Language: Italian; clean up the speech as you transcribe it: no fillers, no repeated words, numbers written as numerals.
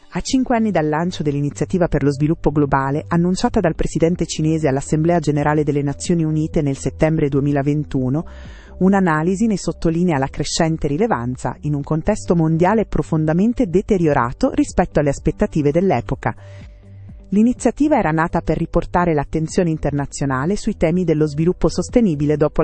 A 5 anni dal lancio dell'Iniziativa per lo Sviluppo Globale, annunciata dal presidente cinese all'Assemblea Generale delle Nazioni Unite nel settembre 2021, un'analisi ne sottolinea la crescente rilevanza in un contesto mondiale profondamente deteriorato rispetto alle aspettative dell'epoca. L'iniziativa era nata per riportare l'attenzione internazionale sui temi dello sviluppo sostenibile dopo